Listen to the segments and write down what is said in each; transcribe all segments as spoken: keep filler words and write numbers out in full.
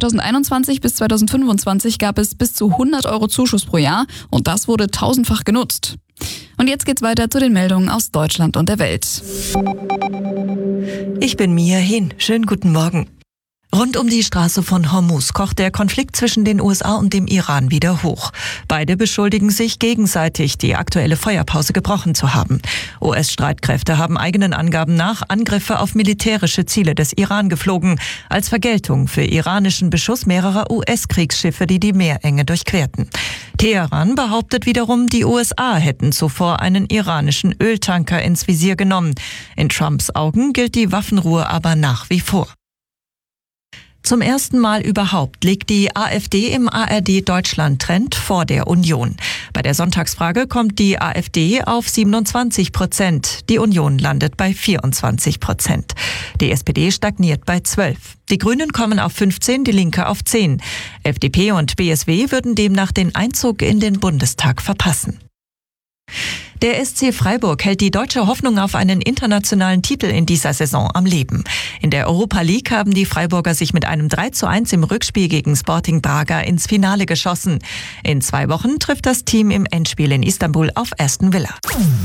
zweitausendeinundzwanzig bis zweitausendfünfundzwanzig gab es bis zu hundert Euro Zuschuss pro Jahr und das wurde tausendfach genutzt. Und jetzt geht's weiter zu den Meldungen aus Deutschland und der Welt. Ich bin Mia Hin. Schönen guten Morgen. Rund um die Straße von Hormuz kocht der Konflikt zwischen den U S A und dem Iran wieder hoch. Beide beschuldigen sich gegenseitig, die aktuelle Feuerpause gebrochen zu haben. U S-Streitkräfte haben eigenen Angaben nach Angriffe auf militärische Ziele des Iran geflogen, als Vergeltung für iranischen Beschuss mehrerer U S-Kriegsschiffe, die die Meerenge durchquerten. Teheran behauptet wiederum, die U S A hätten zuvor einen iranischen Öltanker ins Visier genommen. In Trumps Augen gilt die Waffenruhe aber nach wie vor. Zum ersten Mal überhaupt liegt die AfD im A R D-Deutschland-Trend vor der Union. Bei der Sonntagsfrage kommt die AfD auf siebenundzwanzig Prozent. Die Union landet bei vierundzwanzig Prozent. Die S P D stagniert bei zwölf. Die Grünen kommen auf fünfzehn, die Linke auf zehn. F D P und B S W würden demnach den Einzug in den Bundestag verpassen. Der S C Freiburg hält die deutsche Hoffnung auf einen internationalen Titel in dieser Saison am Leben. In der Europa League haben die Freiburger sich mit einem drei zu eins im Rückspiel gegen Sporting Braga ins Finale geschossen. In zwei Wochen trifft das Team im Endspiel in Istanbul auf Aston Villa.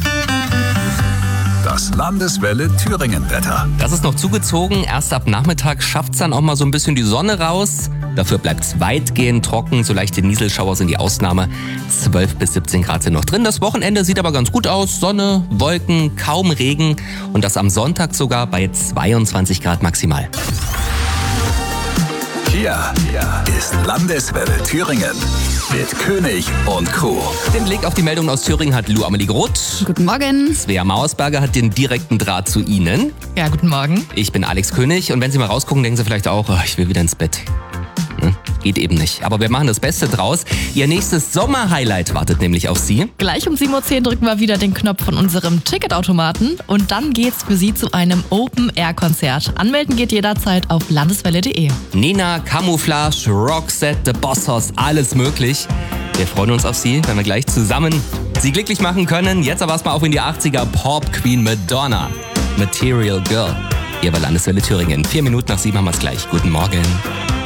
Das Landeswelle Thüringen-Wetter. Das ist noch zugezogen. Erst ab Nachmittag schafft es dann auch mal so ein bisschen die Sonne raus. Dafür bleibt es weitgehend trocken. So leichte Nieselschauer sind die Ausnahme. zwölf bis siebzehn Grad sind noch drin. Das Wochenende sieht aber ganz gut aus. Sonne, Wolken, kaum Regen. Und das am Sonntag sogar bei zweiundzwanzig Grad maximal. Hier ist Landeswelle Thüringen mit König und Co. Den Blick auf die Meldung aus Thüringen hat Lou Amelie Groth. Guten Morgen. Svea Mausberger hat den direkten Draht zu Ihnen. Ja, guten Morgen. Ich bin Alex König und wenn Sie mal rausgucken, denken Sie vielleicht auch, oh, ich will wieder ins Bett. Ne? Geht eben nicht. Aber wir machen das Beste draus. Ihr nächstes Sommerhighlight wartet nämlich auf Sie. Gleich um sieben Uhr zehn drücken wir wieder den Knopf von unserem Ticketautomaten und dann geht's für Sie zu einem Open-Air-Konzert. Anmelden geht jederzeit auf landeswelle punkt de. Nena, Camouflage, Roxette, The Boss Hoss, alles möglich. Wir freuen uns auf Sie, wenn wir gleich zusammen Sie glücklich machen können. Jetzt aber erstmal auf in die achtziger Pop Queen Madonna. Material Girl. Hier bei Landeswelle Thüringen. Vier Minuten nach sieben haben wir es gleich. Guten Morgen.